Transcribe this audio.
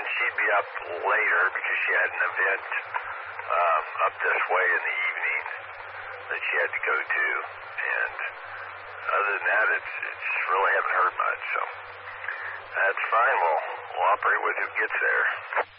she'd be up later because she had an event up this way in the evening that she had to go to. And other than that, it's really haven't heard much. So that's fine. We'll operate with who gets there.